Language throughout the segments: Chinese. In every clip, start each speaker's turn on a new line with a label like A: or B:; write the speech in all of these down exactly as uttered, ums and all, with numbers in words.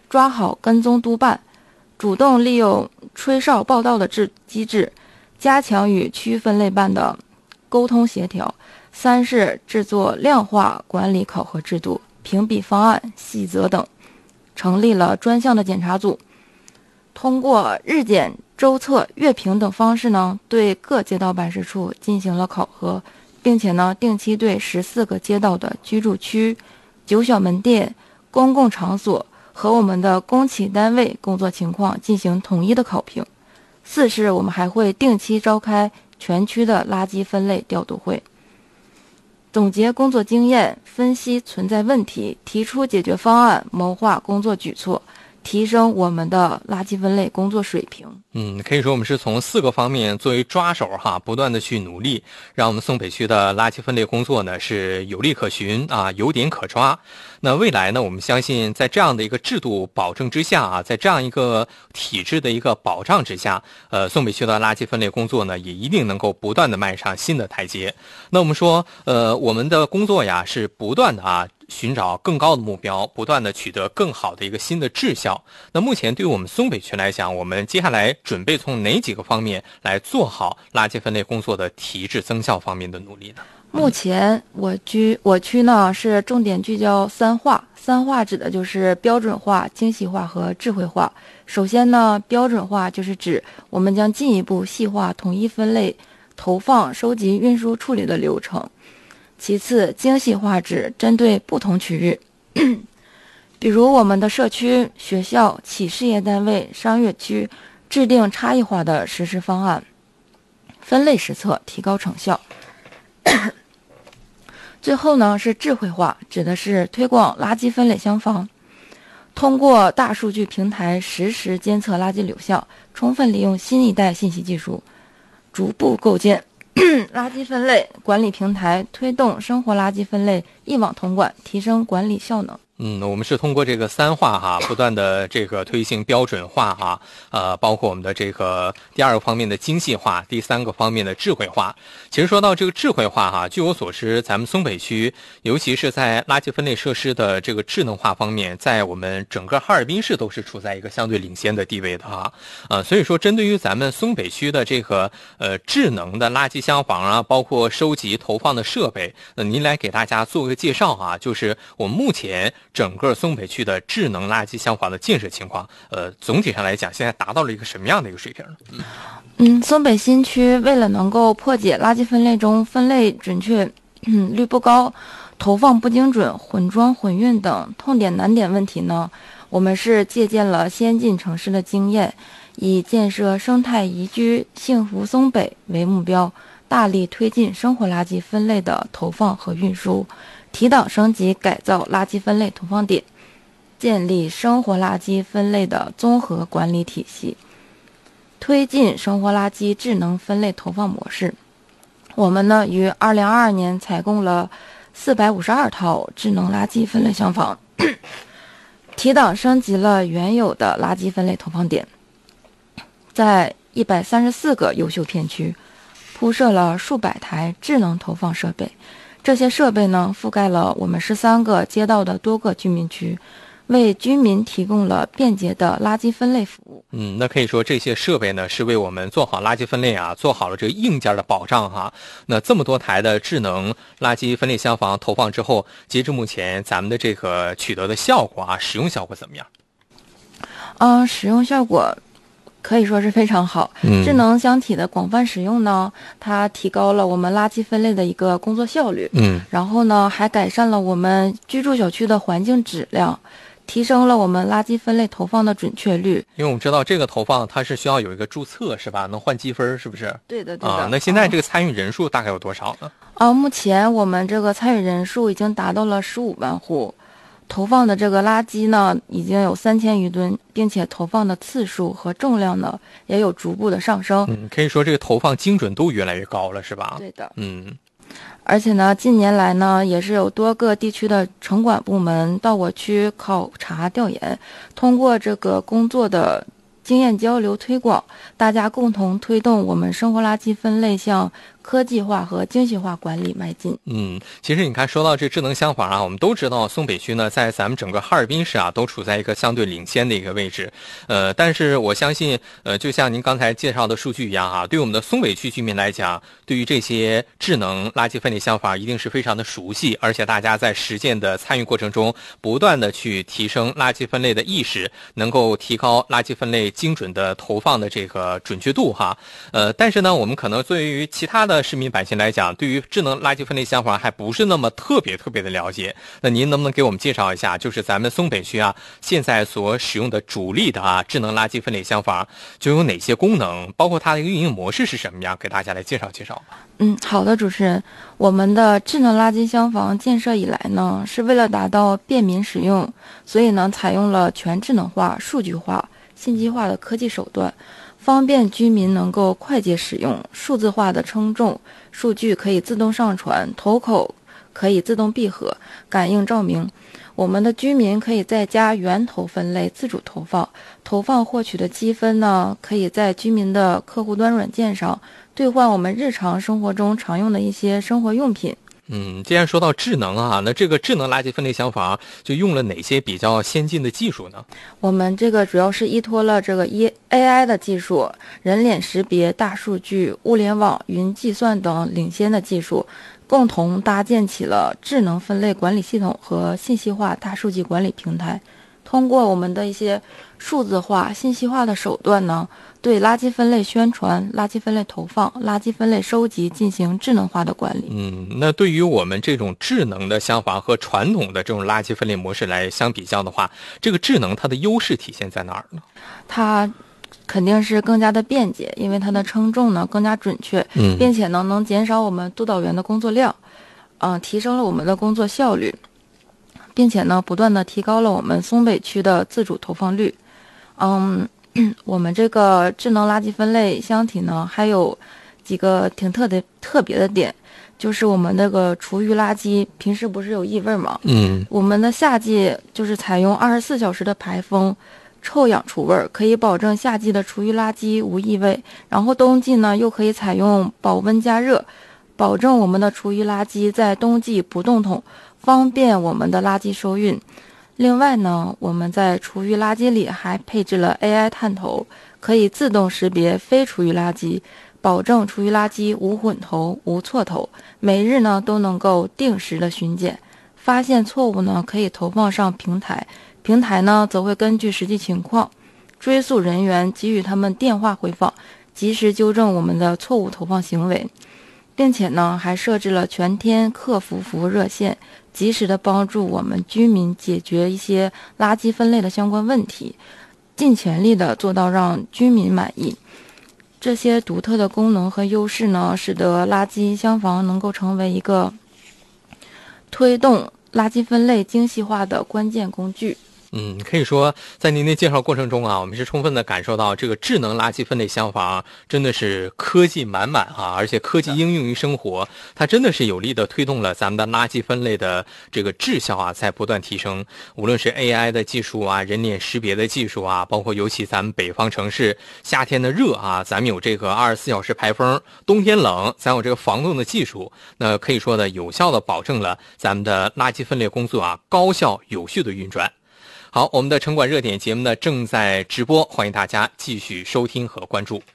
A: 抓好跟踪督办，主动利用吹哨报到的制机制，加强与区分类办的沟通协调。三是制作量化管理考核制度、评比方案、细则等，成立了专项的检查组，通过日检、周测、月评等方式呢，对各街道办事处进行了考核，并且呢，定期对十四个街道的居住区、九小门店、公共场所和我们的公企单位工作情况进行统一的考评。四是我们还会定期召开全区的垃圾分类调度会，总结工作经验，分析存在问题，提出解决方案，谋划工作举措，提升我们的垃圾分类工作水平。
B: 嗯，可以说我们是从四个方面作为抓手哈，不断的去努力，让我们松北区的垃圾分类工作呢是有利可循啊，有点可抓。那未来呢，我们相信在这样的一个制度保证之下啊，在这样一个体制的一个保障之下，呃，松北区的垃圾分类工作呢，也一定能够不断的迈上新的台阶。那我们说，呃，我们的工作呀是不断的啊，寻找更高的目标，不断的取得更好的一个新的质效。那目前对于我们松北区来讲，我们接下来准备从哪几个方面来做好垃圾分类工作的提质增效方面的努力呢？
A: 目前我区我区呢是重点聚焦三化，三化指的就是标准化、精细化和智慧化。首先呢，标准化就是指我们将进一步细化统一分类、投放、收集、运输、处理的流程。其次，精细化指针对不同区域，比如我们的社区、学校、企事业单位、商业区，制定差异化的实施方案，分类实测，提高成效。最后呢是智慧化，指的是推广垃圾分类箱房，通过大数据平台实时监测垃圾流向，充分利用新一代信息技术，逐步构建垃圾分类管理平台，推动生活垃圾分类一网统管，提升管理效能。
B: 嗯，我们是通过这个三化哈，不断的这个推行标准化哈，呃，包括我们的这个第二个方面的精细化，第三个方面的智慧化。其实说到这个智慧化哈，据我所知，咱们松北区，尤其是在垃圾分类设施的这个智能化方面，在我们整个哈尔滨市都是处在一个相对领先的地位的哈。呃，所以说针对于咱们松北区的这个呃智能的垃圾箱房啊，包括收集投放的设备，那您来给大家做个介绍啊，就是我们目前整个松北区的智能垃圾箱房的建设情况，呃，总体上来讲，现在达到了一个什么样的一个水平呢？嗯，
A: 嗯松北新区为了能够破解垃圾分类中分类准确嗯率不高、投放不精准、混装混运等痛点难点问题呢，我们是借鉴了先进城市的经验，以建设生态宜居、幸福松北为目标，大力推进生活垃圾分类的投放和运输。提档升级改造垃圾分类投放点，建立生活垃圾分类的综合管理体系，推进生活垃圾智能分类投放模式。我们呢，于二零二二年采购了四百五十二套智能垃圾分类箱房，提档升级了原有的垃圾分类投放点，在一百三十四个优秀片区铺设了数百台智能投放设备。这些设备呢，覆盖了我们十三个街道的多个居民区，为居民提供了便捷的垃圾分类服务。
B: 嗯，那可以说这些设备呢，是为我们做好垃圾分类啊，做好了这个硬件的保障哈。那这么多台的智能垃圾分类箱房投放之后，截至目前咱们的这个取得的效果啊，使用效果怎么样？
A: 嗯，使用效果可以说是非常好。
B: 嗯，
A: 智能箱体的广泛使用呢，它提高了我们垃圾分类的一个工作效率。
B: 嗯，
A: 然后呢，还改善了我们居住小区的环境质量，提升了我们垃圾分类投放的准确率。
B: 因为我们知道这个投放它是需要有一个注册是吧？能换积分是不是？
A: 对的，对的。
B: 啊，那现在这个参与人数大概有多少呢？
A: 啊，目前我们这个参与人数已经达到了十五万户。投放的这个垃圾呢，已经有三千余吨，并且投放的次数和重量呢，也有逐步的上升。
B: 嗯，可以说这个投放精准度越来越高了，是吧？
A: 对的。
B: 嗯，
A: 而且呢，近年来呢，也是有多个地区的城管部门到我区考察调研，通过这个工作的经验交流推广，大家共同推动我们生活垃圾分类向科技化和精细化管理迈进。
B: 嗯，其实你看，说到这智能厢房啊，我们都知道松北区呢，在咱们整个哈尔滨市啊，都处在一个相对领先的一个位置。呃，但是我相信，呃，就像您刚才介绍的数据一样啊，对我们的松北区居民来讲，对于这些智能垃圾分类厢房一定是非常的熟悉，而且大家在实践的参与过程中，不断的去提升垃圾分类的意识，能够提高垃圾分类精准的投放的这个准确度哈。呃，但是呢，我们可能对于其他的市民百姓来讲，对于智能垃圾分类厢房还不是那么特别特别的了解。那您能不能给我们介绍一下，就是咱们松北区啊，现在所使用的主力的啊智能垃圾分类厢房就有哪些功能，包括它的一个运营模式是什么样，给大家来介绍介绍。
A: 嗯，好的，主持人，我们的智能垃圾厢房建设以来呢，是为了达到便民使用，所以呢，采用了全智能化、数据化、信息化的科技手段，方便居民能够快捷使用。数字化的称重，数据可以自动上传，头口可以自动闭合，感应照明。我们的居民可以在家源头分类，自主投放，投放获取的积分呢，可以在居民的客户端软件上兑换我们日常生活中常用的一些生活用品。
B: 嗯，既然说到智能啊，那这个智能垃圾分类厢房就用了哪些比较先进的技术呢？
A: 我们这个主要是依托了这个 A I 的技术，人脸识别、大数据、物联网、云计算等领先的技术，共同搭建起了智能分类管理系统和信息化大数据管理平台。通过我们的一些数字化、信息化的手段呢，对垃圾分类宣传、垃圾分类投放、垃圾分类收集进行智能化的管理。
B: 嗯，那对于我们这种智能的厢房和传统的这种垃圾分类模式来相比较的话，这个智能它的优势体现在哪儿呢？
A: 它肯定是更加的便捷，因为它的称重呢更加准确，
B: 嗯，
A: 并且呢能减少我们督导员的工作量，嗯、呃，提升了我们的工作效率，并且呢不断的提高了我们松北区的自主投放率。嗯，我们这个智能垃圾分类箱体呢还有几个挺特的特别的点，就是我们那个厨余垃圾平时不是有异味吗？
B: 嗯，
A: 我们的夏季就是采用二十四小时的排风，臭氧除味，可以保证夏季的厨余垃圾无异味，然后冬季呢又可以采用保温加热，保证我们的厨余垃圾在冬季不冻桶，方便我们的垃圾收运。另外呢，我们在厨余垃圾里还配置了 A I 探头，可以自动识别非厨余垃圾，保证厨余垃圾无混投、无错投，每日呢都能够定时的巡检，发现错误呢可以投放上平台，平台呢则会根据实际情况追溯人员，给予他们电话回访，及时纠正我们的错误投放行为，并且呢还设置了全天客服服务热线，及时的帮助我们居民解决一些垃圾分类的相关问题，尽全力的做到让居民满意。这些独特的功能和优势呢，使得垃圾厢房能够成为一个推动垃圾分类精细化的关键工具。
B: 嗯，可以说在您的介绍过程中啊，我们是充分的感受到这个智能垃圾分类厢房真的是科技满满啊，而且科技应用于生活，它真的是有力的推动了咱们的垃圾分类的这个质效啊，在不断提升。无论是 A I 的技术啊，人脸识别的技术啊，包括尤其咱们北方城市夏天的热啊，咱们有这个二十四小时排风，冬天冷，咱有这个防冻的技术，那可以说的有效的保证了咱们的垃圾分类工作啊高效有序的运转。好，我们的城管热点节目呢正在直播，欢迎大家继续收听和关注。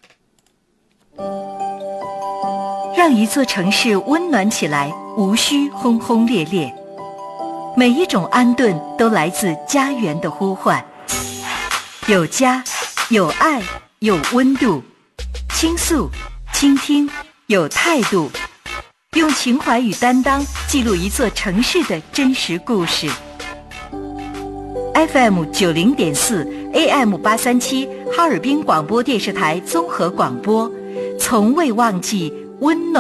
C: 让一座城市温暖起来，无需轰轰烈烈。每一种安顿都来自家园的呼唤。有家，有爱，有温度。倾诉，倾听，有态度。用情怀与担当记录一座城市的真实故事。F M 九零点四 A M 八三七哈尔滨广播电视台综合广播，从未忘记温暖。